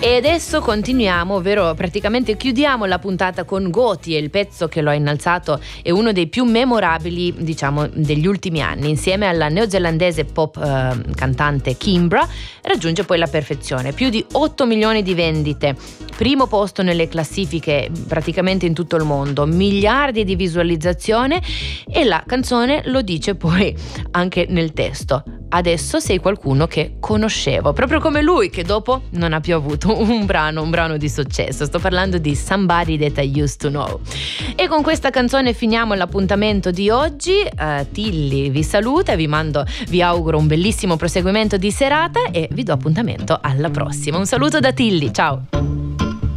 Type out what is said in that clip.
E adesso continuiamo, ovvero praticamente chiudiamo la puntata con Goti, e il pezzo che lo ha innalzato è uno dei più memorabili, diciamo, degli ultimi anni. Insieme alla neozelandese pop cantante Kimbra raggiunge poi la perfezione, più di 8 milioni di vendite, primo posto nelle classifiche praticamente in tutto il mondo, miliardi di visualizzazioni, e la canzone lo dice poi anche nel testo: adesso sei qualcuno che conoscevo, proprio come lui, che dopo non ha più avuto un brano di successo. Sto parlando di Somebody That I Used to Know. E con questa canzone finiamo l'appuntamento di oggi. Tilly vi saluta, vi auguro un bellissimo proseguimento di serata e vi do appuntamento alla prossima. Un saluto da Tilly, ciao!